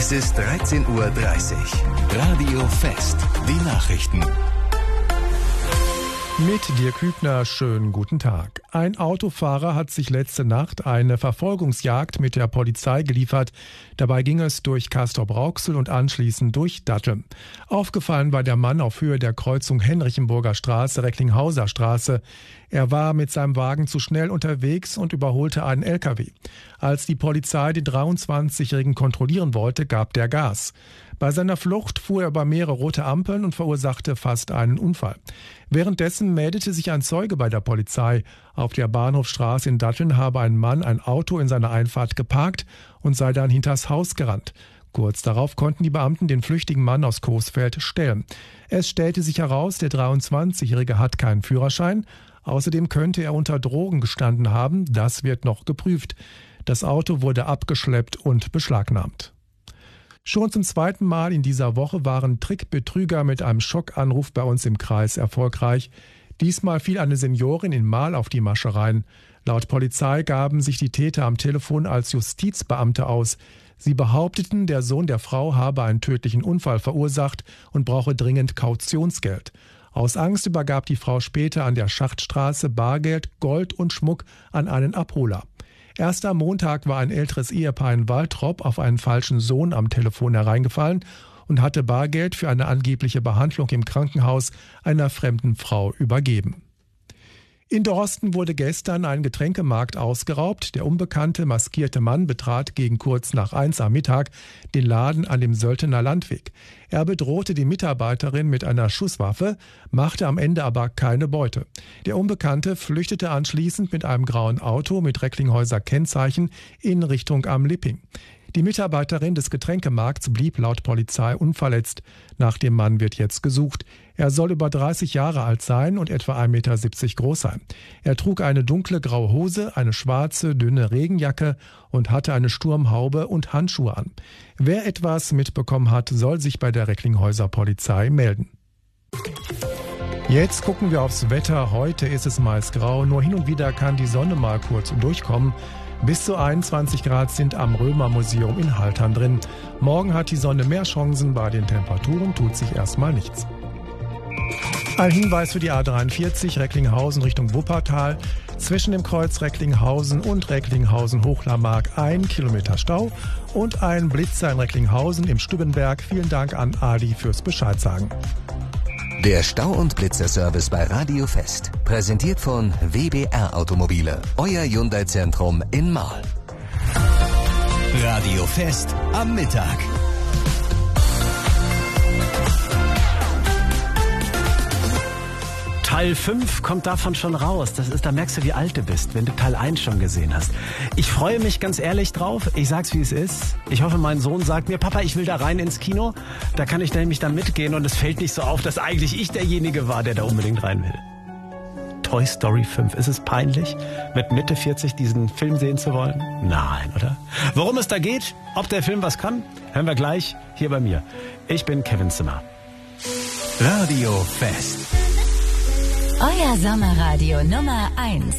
Es ist 13:30 Uhr. Radio Fest. Die Nachrichten. Mit Dirk Hübner, schönen guten Tag. Ein Autofahrer hat sich letzte Nacht eine Verfolgungsjagd mit der Polizei geliefert. Dabei ging es durch Castrop-Rauxel und anschließend durch Datteln. Aufgefallen war der Mann auf Höhe der Kreuzung Henrichenburger Straße, Recklinghauser Straße. Er war mit seinem Wagen zu schnell unterwegs und überholte einen LKW. Als die Polizei den 23-Jährigen kontrollieren wollte, gab der Gas. Bei seiner Flucht fuhr er über mehrere rote Ampeln und verursachte fast einen Unfall. Währenddessen meldete sich ein Zeuge bei der Polizei. Auf der Bahnhofstraße in Datteln habe ein Mann ein Auto in seiner Einfahrt geparkt und sei dann hinters Haus gerannt. Kurz darauf konnten die Beamten den flüchtigen Mann aus Coesfeld stellen. Es stellte sich heraus, der 23-Jährige hat keinen Führerschein. Außerdem könnte er unter Drogen gestanden haben. Das wird noch geprüft. Das Auto wurde abgeschleppt und beschlagnahmt. Schon zum zweiten Mal in dieser Woche waren Trickbetrüger mit einem Schockanruf bei uns im Kreis erfolgreich. Diesmal fiel eine Seniorin in Marl auf die Masche rein. Laut Polizei gaben sich die Täter am Telefon als Justizbeamte aus. Sie behaupteten, der Sohn der Frau habe einen tödlichen Unfall verursacht und brauche dringend Kautionsgeld. Aus Angst übergab die Frau später an der Schachtstraße Bargeld, Gold und Schmuck an einen Abholer. Erst am Montag war ein älteres Ehepaar in Waltrop auf einen falschen Sohn am Telefon hereingefallen und hatte Bargeld für eine angebliche Behandlung im Krankenhaus einer fremden Frau übergeben. In Dorsten wurde gestern ein Getränkemarkt ausgeraubt. Der unbekannte maskierte Mann betrat gegen kurz nach 1 am Mittag den Laden an dem Söltener Landweg. Er bedrohte die Mitarbeiterin mit einer Schusswaffe, machte am Ende aber keine Beute. Der Unbekannte flüchtete anschließend mit einem grauen Auto mit Recklinghäuser Kennzeichen in Richtung Am Lipping. Die Mitarbeiterin des Getränkemarkts blieb laut Polizei unverletzt. Nach dem Mann wird jetzt gesucht. Er soll über 30 Jahre alt sein und etwa 1,70 Meter groß sein. Er trug eine dunkle graue Hose, eine schwarze, dünne Regenjacke und hatte eine Sturmhaube und Handschuhe an. Wer etwas mitbekommen hat, soll sich bei der Recklinghäuser Polizei melden. Jetzt gucken wir aufs Wetter. Heute ist es meist grau, nur hin und wieder kann die Sonne mal kurz durchkommen. Bis zu 21 Grad sind am Römermuseum in Haltern drin. Morgen hat die Sonne mehr Chancen, bei den Temperaturen tut sich erstmal nichts. Ein Hinweis für die A43 Recklinghausen Richtung Wuppertal. Zwischen dem Kreuz Recklinghausen und Recklinghausen-Hochlarmark 1 Kilometer Stau und ein Blitzer in Recklinghausen im Stübbenberg. Vielen Dank an Adi fürs Bescheid sagen. Der Stau- und Blitzerservice bei Radio Fest. Präsentiert von WBR Automobile. Euer Hyundai-Zentrum in Marl. Radio Fest am Mittag. Teil 5 kommt davon schon raus. Da merkst du, wie alt du bist, wenn du Teil 1 schon gesehen hast. Ich freue mich ganz ehrlich drauf. Ich sag's, wie es ist. Ich hoffe, mein Sohn sagt mir, Papa, ich will da rein ins Kino. Da kann ich nämlich dann mitgehen und es fällt nicht so auf, dass eigentlich ich derjenige war, der da unbedingt rein will. Toy Story 5. Ist es peinlich, mit Mitte 40 diesen Film sehen zu wollen? Nein, oder? Worum es da geht, ob der Film was kann, hören wir gleich hier bei mir. Ich bin Kevin Zimmer. Radio Fest. Euer Sommerradio Nummer 1.